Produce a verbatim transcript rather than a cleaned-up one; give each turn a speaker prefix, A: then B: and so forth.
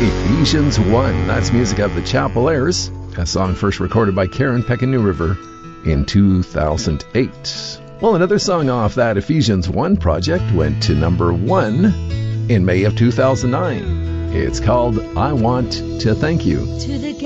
A: Ephesians one. That's music of the Chapeliers, a song first recorded by Karen Peck in New River in two thousand eight. Well, another song off that Ephesians one project went to number one in May of two thousand nine. It's called I Want to Thank You.
B: To the